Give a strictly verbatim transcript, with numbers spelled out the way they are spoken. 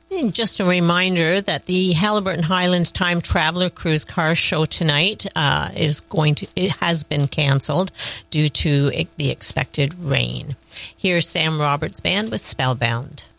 And just a reminder that the Haliburton Highlands Time Traveler Cruise Car Show tonight uh, is going to it has been canceled due to the expected rain. Here's Sam Roberts Band with Spellbound.